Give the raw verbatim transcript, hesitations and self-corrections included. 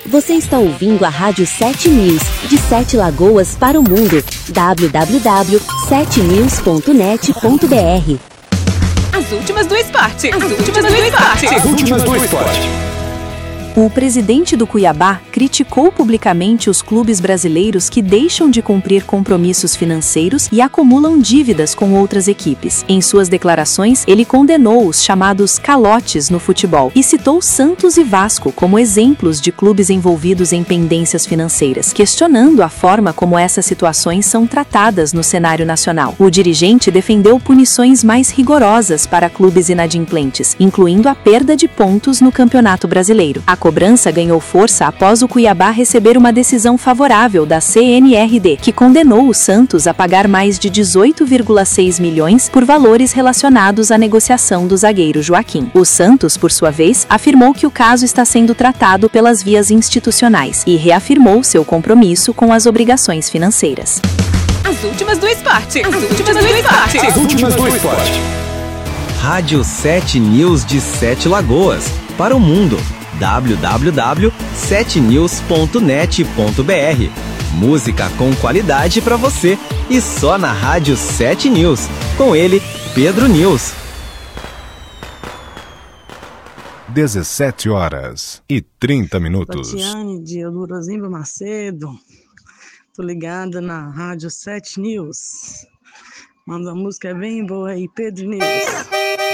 Você está ouvindo a Rádio sete News, de Sete Lagoas para o mundo. w w w ponto sete news ponto net ponto b r. As últimas do esporte. As últimas do esporte. As últimas do esporte. O presidente do Cuiabá criticou publicamente os clubes brasileiros que deixam de cumprir compromissos financeiros e acumulam dívidas com outras equipes. Em suas declarações, ele condenou os chamados calotes no futebol e citou Santos e Vasco como exemplos de clubes envolvidos em pendências financeiras, questionando a forma como essas situações são tratadas no cenário nacional. O dirigente defendeu punições mais rigorosas para clubes inadimplentes, incluindo a perda de pontos no Campeonato Brasileiro. A cobrança ganhou força após o Cuiabá receber uma decisão favorável da C N R D, que condenou o Santos a pagar mais de dezoito vírgula seis milhões por valores relacionados à negociação do zagueiro Joaquim. O Santos, por sua vez, afirmou que o caso está sendo tratado pelas vias institucionais e reafirmou seu compromisso com as obrigações financeiras. As últimas do esporte. As últimas do esporte. As últimas do esporte. Rádio sete News de Sete Lagoas para o mundo. w w w ponto sete news ponto net ponto b r. Música com qualidade para você e só na Rádio sete News. Com ele, Pedro News. dezessete horas e trinta minutos. Tatiane de Eldorozimba Macedo. Tô ligada na Rádio sete News. Manda uma música bem boa aí, Pedro News.